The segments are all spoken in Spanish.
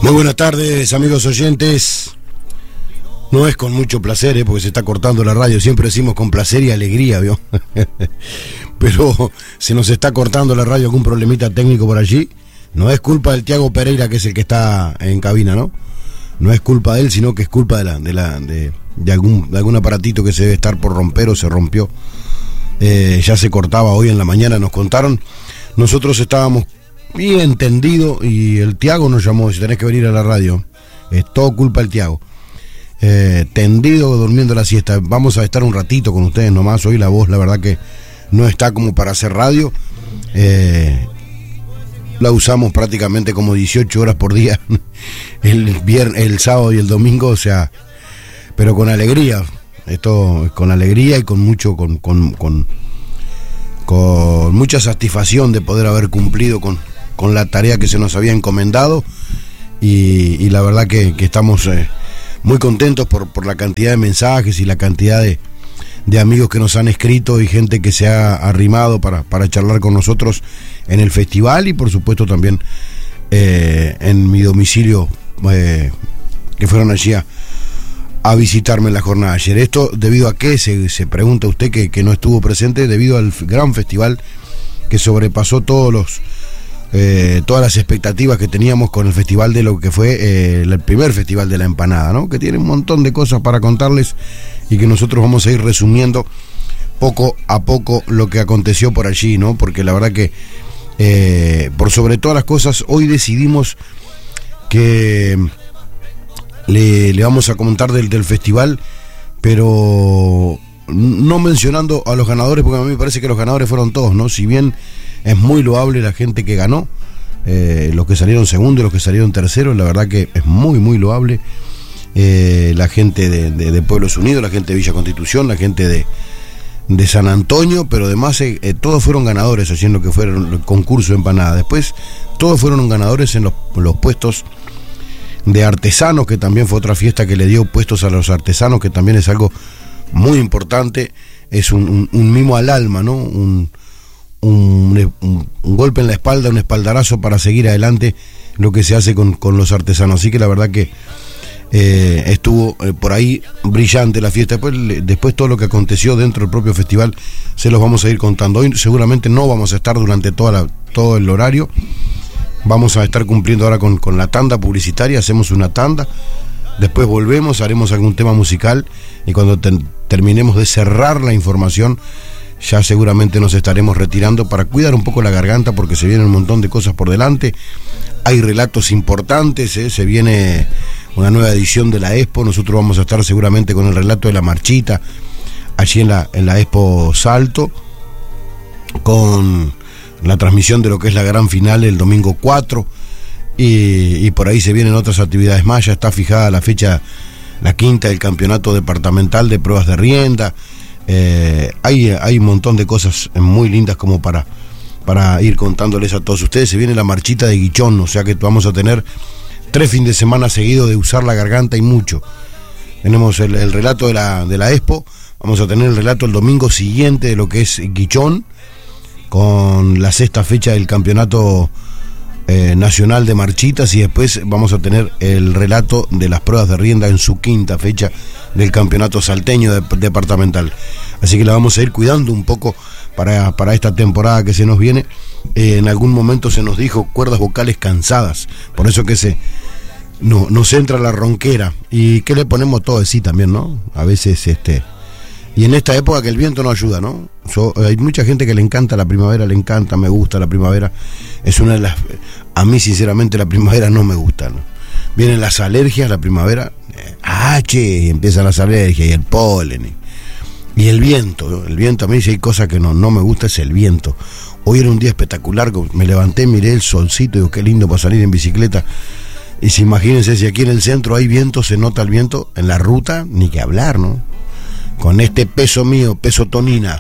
Muy buenas tardes, amigos oyentes. No es con mucho placer, porque se está cortando la radio. Siempre decimos con placer y alegría, ¿vio? Pero se nos está cortando la radio, algún problemita técnico por allí. No es culpa del Tiago Pereira, que es el que está en cabina, ¿no? No es culpa de él, sino que es culpa de algún aparatito que se debe estar por romper o se rompió. Ya se cortaba hoy en la mañana, nos contaron. Nosotros estábamos bien tendidos y el Tiago nos llamó: si tenés que venir a la radio. Es todo culpa del Tiago. Tendido, durmiendo la siesta. Vamos a estar un ratito con ustedes nomás. Hoy la voz, la verdad que no está como para hacer radio. La usamos prácticamente como 18 horas por día, el sábado y el domingo, o sea, pero con alegría. Esto con alegría y con mucho, con mucha satisfacción de poder haber cumplido con la tarea que se nos había encomendado, y la verdad que estamos muy contentos por la cantidad de mensajes y la cantidad de amigos que nos han escrito y gente que se ha arrimado para charlar con nosotros en el festival, y por supuesto también en mi domicilio, que fueron allí a visitarme en la jornada de ayer. Esto debido a qué, se pregunta usted que no estuvo presente, debido al gran festival que sobrepasó todas las expectativas que teníamos con el festival de lo que fue el primer festival de la empanada, ¿no? Que tiene un montón de cosas para contarles y que nosotros vamos a ir resumiendo poco a poco lo que aconteció por allí, ¿no? Porque la verdad que por sobre todas las cosas hoy decidimos que le vamos a comentar del festival, pero no mencionando a los ganadores, porque a mí me parece que los ganadores fueron todos, ¿no? Si bien es muy loable la gente que ganó, los que salieron segundo y los que salieron tercero, la verdad que es muy, muy loable. La gente de Pueblos Unidos, la gente de Villa Constitución, la gente de San Antonio, pero además todos fueron ganadores allí en lo que fue el concurso de empanada. Después todos fueron ganadores en los puestos de artesanos, que también fue otra fiesta que le dio puestos a los artesanos, que también es algo muy importante. Es un mimo al alma, ¿no? Un golpe en la espalda, un espaldarazo para seguir adelante lo que se hace con los artesanos. Así que la verdad que estuvo por ahí brillante la fiesta. Después todo lo que aconteció dentro del propio festival se los vamos a ir contando. Hoy seguramente no vamos a estar durante todo el horario. Vamos a estar cumpliendo ahora con la tanda publicitaria. Hacemos una tanda, después volvemos, haremos algún tema musical, y cuando terminemos de cerrar la información, ya seguramente nos estaremos retirando para cuidar un poco la garganta, porque se vienen un montón de cosas por delante. Hay relatos importantes, se viene una nueva edición de la Expo. Nosotros vamos a estar seguramente con el relato de la marchita allí en la Expo Salto, con la transmisión de lo que es la gran final el domingo 4, y por ahí se vienen otras actividades más. Ya está fijada la fecha, la quinta del campeonato departamental de pruebas de rienda. Hay un montón de cosas muy lindas como para ir contándoles a todos ustedes. Se viene la marchita de Guichón, o sea que vamos a tener 3 fines de semana seguidos de usar la garganta, y mucho. Tenemos el relato de la Expo, vamos a tener el relato el domingo siguiente de lo que es Guichón, con la 6ª fecha del campeonato nacional de marchitas, y después vamos a tener el relato de las pruebas de rienda en su 5ª fecha del campeonato salteño departamental. Así que la vamos a ir cuidando un poco para esta temporada que se nos viene. En algún momento se nos dijo cuerdas vocales cansadas, por eso que nos entra la ronquera, y que le ponemos todo de sí también, ¿no? A veces y en esta época que el viento no ayuda, ¿no? Hay mucha gente que le encanta la primavera, me gusta la primavera. Es una de las... A mí, sinceramente, la primavera no me gusta, ¿no? Vienen las alergias, la primavera, empiezan las alergias y el polen. Y el viento, ¿no? El viento, a mí si hay cosas que no me gusta, es el viento. Hoy era un día espectacular, me levanté, miré el solcito, digo, qué lindo para salir en bicicleta. Y si imagínense, si aquí en el centro hay viento, se nota el viento, en la ruta, ni que hablar, ¿no? Con este peso mío, peso tonina,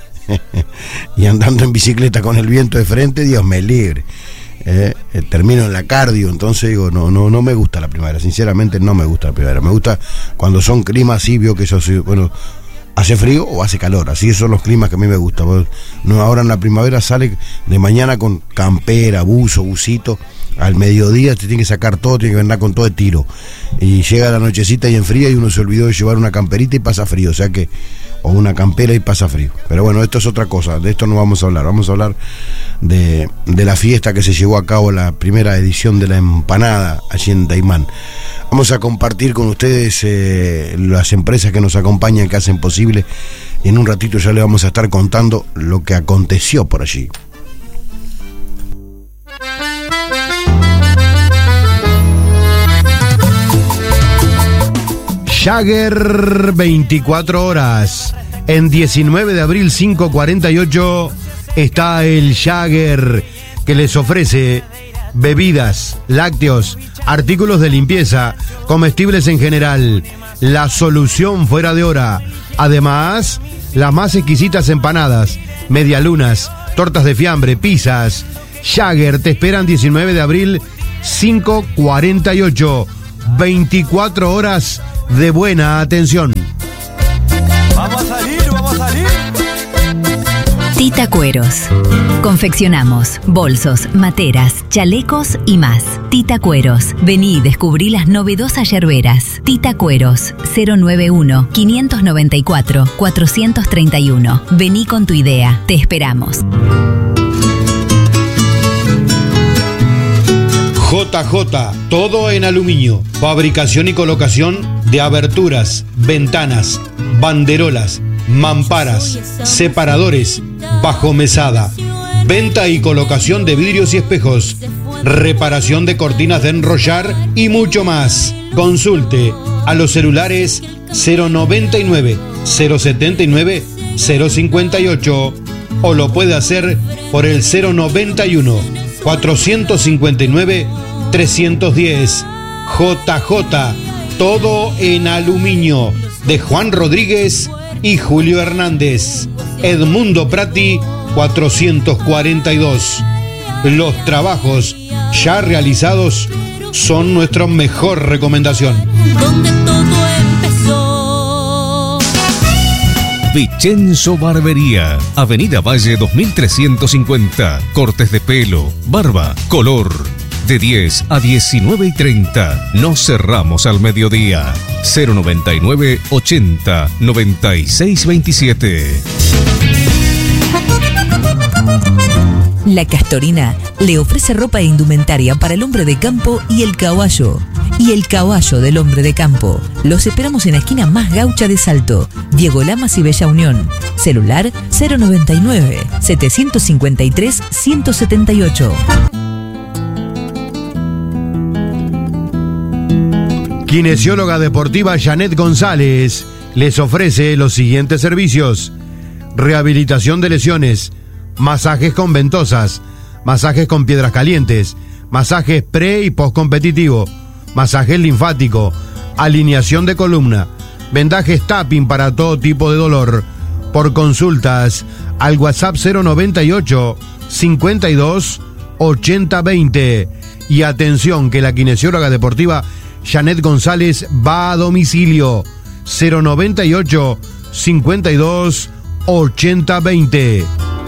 y andando en bicicleta con el viento de frente, Dios me libre. Termino en la cardio, entonces digo, no me gusta la primavera, sinceramente no me gusta la primavera. Me gusta cuando son climas así, veo que eso, bueno, hace frío o hace calor, así son los climas que a mí me gustan. No, ahora en la primavera sale de mañana con campera, buzo, busito, Al mediodía te tiene que sacar todo, tiene que andar con todo de tiro. Y llega la nochecita y enfría y uno se olvidó de llevar una camperita y pasa frío, o sea que, o una campera y pasa frío. Pero bueno, esto es otra cosa, de esto no vamos a hablar. Vamos a hablar de la fiesta que se llevó a cabo, la primera edición de la empanada allí en Daymán. Vamos a compartir con ustedes las empresas que nos acompañan, que hacen posible, y en un ratito ya les vamos a estar contando lo que aconteció por allí. Jagger 24 horas. En 19 de abril 548 está el Jagger, que les ofrece bebidas, lácteos, artículos de limpieza, comestibles en general, la solución fuera de hora. Además, las más exquisitas empanadas, medialunas, tortas de fiambre, pizzas. Jagger te esperan 19 de abril 548. 24 horas de buena atención. Vamos a salir. Tita Cueros. Confeccionamos bolsos, materas, chalecos y más. Tita Cueros. Vení y descubrí las novedosas yerberas. Tita Cueros. 091-594-431. Vení con tu idea. Te esperamos. JJ, todo en aluminio. Fabricación y colocación de aberturas, ventanas, banderolas, mamparas, separadores, bajomesada. Venta y colocación de vidrios y espejos. Reparación de cortinas de enrollar y mucho más. Consulte a los celulares 099 079 058 o lo puede hacer por el 091 459 310. JJ, todo en aluminio, de Juan Rodríguez y Julio Hernández. Edmundo Prati 442. Los trabajos ya realizados son nuestra mejor recomendación. Donde todo empezó. Vicenzo Barbería, Avenida Valle 2350. Cortes de pelo, barba, color. De 10 a 19:30. Nos cerramos al mediodía. 099 80 96 27. La Castorina le ofrece ropa e indumentaria para el hombre de campo y el caballo. Y el caballo del hombre de campo. Los esperamos en la esquina más gaucha de Salto, Diego Lamas y Bella Unión. Celular 099 753 178. Kinesióloga deportiva Janet González les ofrece los siguientes servicios: rehabilitación de lesiones, masajes con ventosas, masajes con piedras calientes, masajes pre y post competitivo, masajes linfático, alineación de columna, vendajes tapping para todo tipo de dolor. Por consultas al WhatsApp 098 52 80 20. Y atención, que la kinesióloga deportiva Janet González va a domicilio. 098 52 80 20.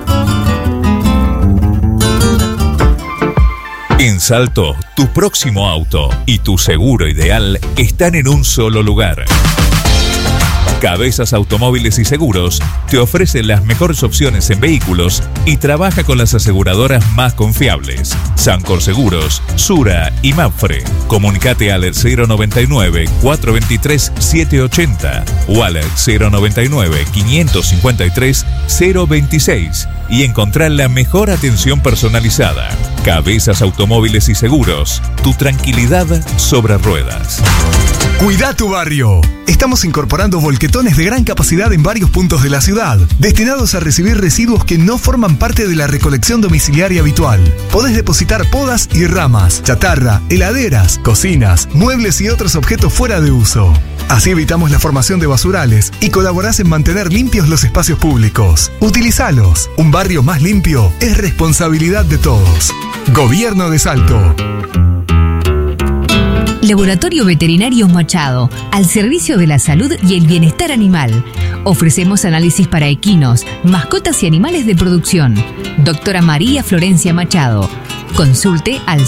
En Salto, tu próximo auto y tu seguro ideal están en un solo lugar. Cabezas Automóviles y Seguros te ofrece las mejores opciones en vehículos y trabaja con las aseguradoras más confiables: Sancor Seguros, Sura y Mapfre. Comunicate al 099 423 780 o al 099 553 026 y encontrar la mejor atención personalizada. Cabezas Automóviles y Seguros, tu tranquilidad sobre ruedas. Cuida tu barrio. Estamos incorporando volquetones de gran capacidad en varios puntos de la ciudad, destinados a recibir residuos que no forman parte de la recolección domiciliaria habitual. Podés depositar podas y ramas, chatarra, heladeras, cocinas, muebles y otros objetos fuera de uso. Así evitamos la formación de basurales y colaborás en mantener limpios los espacios públicos. Utilizalos. Un barrio más limpio es responsabilidad de todos. Gobierno de Salto. Laboratorio Veterinario Machado, al servicio de la salud y el bienestar animal. Ofrecemos análisis para equinos, mascotas y animales de producción. Doctora María Florencia Machado. Consulte al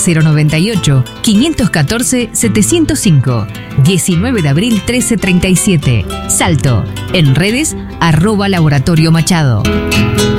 098-514-705. 19 de abril 1337. Salto. En redes, @Laboratorio Machado.